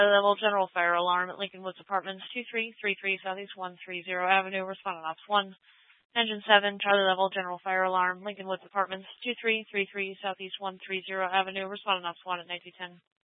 Level General Fire Alarm at Lincoln Woods Apartments, 2333 Southeast 130 Avenue, respondent Ops 1. Engine 7, Charlie Level General Fire Alarm, Lincoln Woods Apartments, 2333 Southeast 130 Avenue, respondent Ops 1 at 9210.